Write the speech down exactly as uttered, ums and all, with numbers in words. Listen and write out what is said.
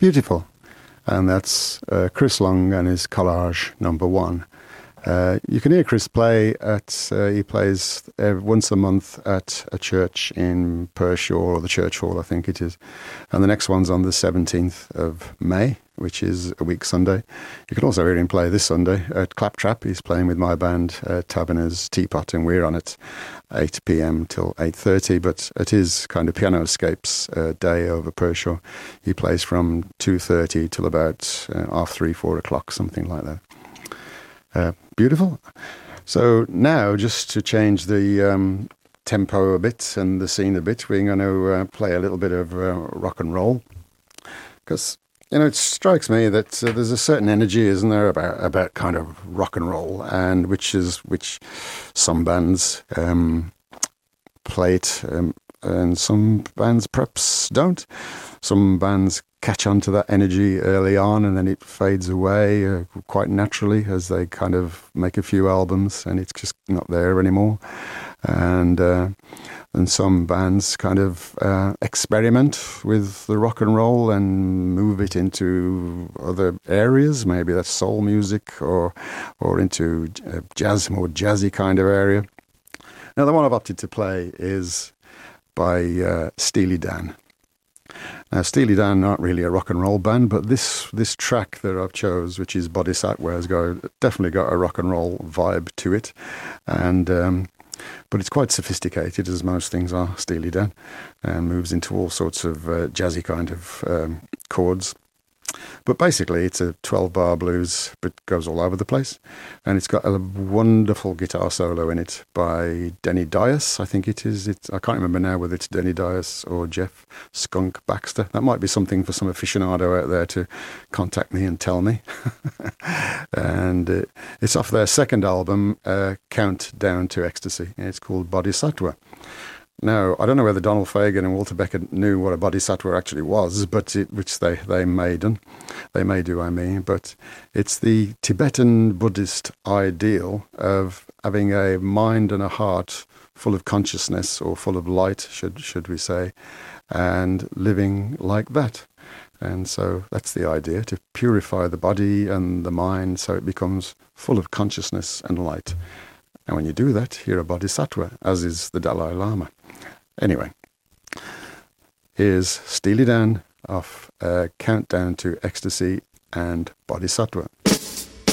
Beautiful. And that's uh, Chris Long and his collage number one. Uh, you can hear Chris play at, uh, he plays uh, once a month at a church in Pershore, or the Church Hall, I think it is. And the next one's on the seventeenth of May, which is a week Sunday. You can also hear him play this Sunday at Claptrap. He's playing with my band, uh, Taverner's Teapot, and we're on at eight p.m. till eight thirty. But at his kind of Pianoscapes uh, day over Pershore, he plays from two thirty till about uh, half three, four o'clock, something like that. Uh, beautiful. So now, just to change the um, tempo a bit and the scene a bit, we're going to uh, play a little bit of uh, rock and roll. Because, you know, it strikes me that uh, there's a certain energy, isn't there, about about kind of rock and roll, and which is which some bands um, play it, um, and some bands perhaps don't. Some bands catch on to that energy early on, and then it fades away uh, quite naturally as they kind of make a few albums, and it's just not there anymore. And uh, and some bands kind of uh, experiment with the rock and roll and move it into other areas. Maybe that's soul music, or or into uh, jazz, more jazzy kind of area. Now, the one I've opted to play is by uh, Steely Dan. Now, Steely Dan aren't really a rock and roll band, but this this track that I've chose, which is Bodhisattva, has got definitely got a rock and roll vibe to it, and um, but it's quite sophisticated, as most things are. Steely Dan and moves into all sorts of uh, jazzy kind of um, chords. But basically, it's a twelve-bar blues, but goes all over the place. And it's got a wonderful guitar solo in it by Denny Dias, I think it is. It's, I can't remember now whether it's Denny Dias or Jeff Skunk Baxter. That might be something for some aficionado out there to contact me and tell me. And uh, it's off their second album, uh, Countdown to Ecstasy. And it's called Bodhisattva. Now, I don't know whether Donald Fagen and Walter Becker knew what a bodhisattva actually was, but it, which they, they may do, they may do, I mean, but it's the Tibetan Buddhist ideal of having a mind and a heart full of consciousness, or full of light, should should we say, and living like that. And so that's the idea, to purify the body and the mind so it becomes full of consciousness and light. And when you do that, you're a bodhisattva, as is the Dalai Lama. Anyway, here's Steely Dan off uh, Countdown to Ecstasy and Bodhisattva.